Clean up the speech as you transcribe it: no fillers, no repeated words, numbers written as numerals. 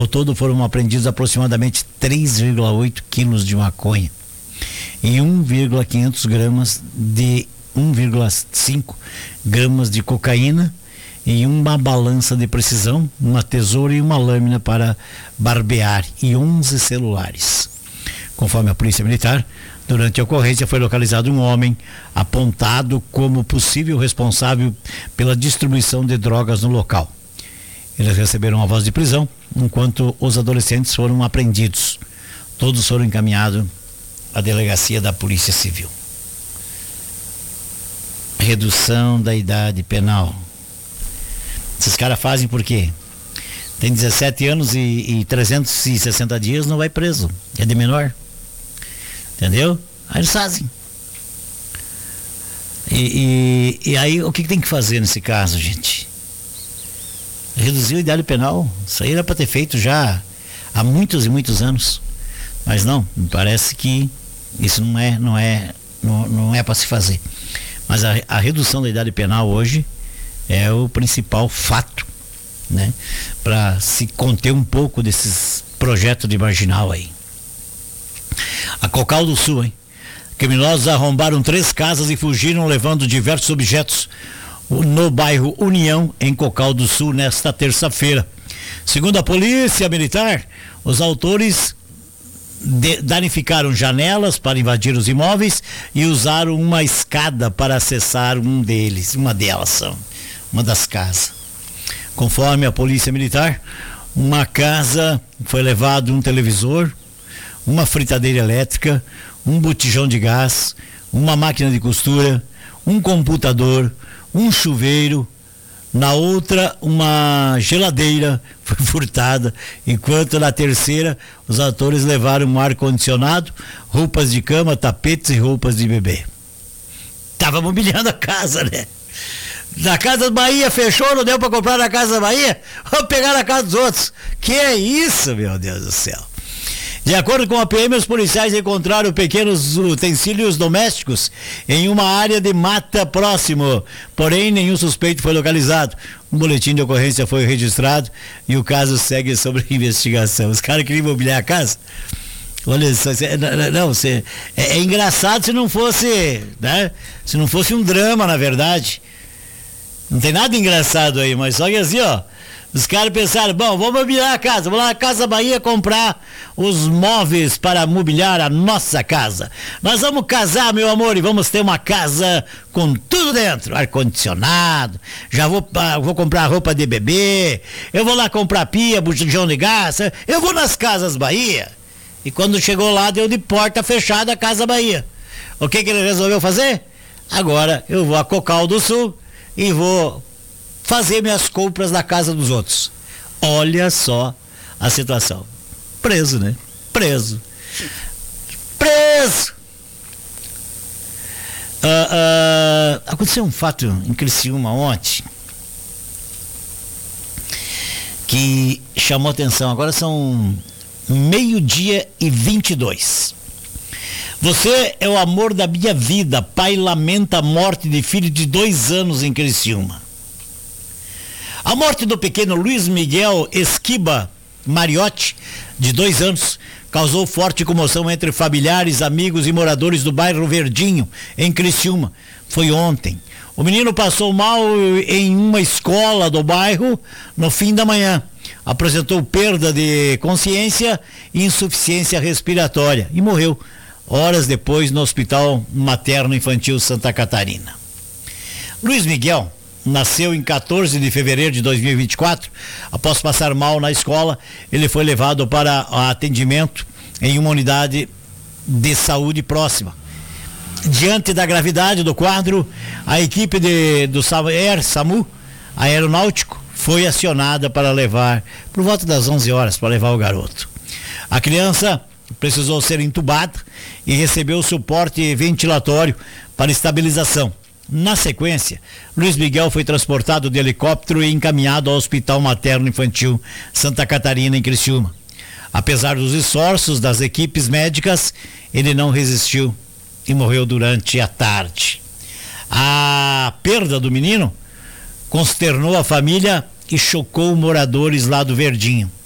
Ao todo foram apreendidos aproximadamente 3,8 quilos de maconha e 1,5 gramas de cocaína e uma balança de precisão, uma tesoura e uma lâmina para barbear e 11 celulares. Conforme a Polícia Militar, durante a ocorrência foi localizado um homem apontado como possível responsável pela distribuição de drogas no local. Eles receberam a voz de prisão, enquanto os adolescentes foram apreendidos. Todos foram encaminhados à delegacia da Polícia Civil. Redução da idade penal. Esses caras fazem por quê? Tem 17 anos e 360 dias, não vai preso. É de menor. Entendeu? Aí eles fazem. E aí o que tem que fazer nesse caso, gente? Reduzir a idade penal. Isso aí era para ter feito já há muitos e muitos anos. Mas não, me parece que isso não é para se fazer. Mas a redução da idade penal hoje é o principal fato, né? Para se conter um pouco desses projetos de marginal aí. A Cocal do Sul, hein? Criminosos arrombaram 3 casas e fugiram levando diversos objetos no bairro União, em Cocal do Sul, nesta terça-feira. Segundo a Polícia Militar, os autores danificaram janelas para invadir os imóveis e usaram uma escada para acessar uma das casas. Conforme a Polícia Militar, uma casa foi levado um televisor, uma fritadeira elétrica, um botijão de gás, uma máquina de costura, um computador, um chuveiro. Na outra, uma geladeira foi furtada, enquanto na terceira, os autores levaram um ar-condicionado, roupas de cama, tapetes e roupas de bebê. Tava mobiliando a casa, né? Na Casa da Bahia fechou, não deu para comprar na Casa da Bahia? Vamos pegar na casa dos outros. Que é isso, meu Deus do céu? De acordo com a PM, os policiais encontraram pequenos utensílios domésticos em uma área de mata próximo, porém nenhum suspeito foi localizado. Um boletim de ocorrência foi registrado e o caso segue sob investigação. Os caras queriam mobiliar a casa? Olha só, é engraçado se não fosse, né? Se não fosse um drama, na verdade. Não tem nada engraçado aí, mas só que assim, ó. Os caras pensaram, bom, vamos mobiliar a casa, vamos lá na Casa Bahia comprar os móveis para mobiliar a nossa casa. Nós vamos casar, meu amor, e vamos ter uma casa com tudo dentro, ar-condicionado, já vou comprar roupa de bebê, eu vou lá comprar pia, botijão de gás, eu vou nas Casas Bahia. E quando chegou lá, deu de porta fechada a Casa Bahia. O que ele resolveu fazer? Agora eu vou a Cocal do Sul e vou fazer minhas compras na casa dos outros. Olha só a situação. Preso, né? Preso. Aconteceu um fato em Criciúma ontem que chamou atenção. Agora são 12:22. Você é o amor da minha vida. Pai lamenta a morte de filho de 2 anos em Criciúma. A morte do pequeno Luiz Miguel Esquiba Mariotti, de 2 anos, causou forte comoção entre familiares, amigos e moradores do bairro Verdinho, em Criciúma. Foi ontem. O menino passou mal em uma escola do bairro no fim da manhã. Apresentou perda de consciência e insuficiência respiratória e morreu horas depois no Hospital Materno Infantil Santa Catarina. Luiz Miguel nasceu em 14 de fevereiro de 2024. Após passar mal na escola, ele foi levado para atendimento em uma unidade de saúde próxima. Diante da gravidade do quadro, a equipe do SAMU aeronáutico foi acionada para levar, por volta das 11 horas, para levar o garoto. A criança precisou ser entubada e recebeu suporte ventilatório para estabilização. Na sequência, Luiz Miguel foi transportado de helicóptero e encaminhado ao Hospital Materno Infantil Santa Catarina, em Criciúma. Apesar dos esforços das equipes médicas, ele não resistiu e morreu durante a tarde. A perda do menino consternou a família e chocou moradores lá do Verdinho.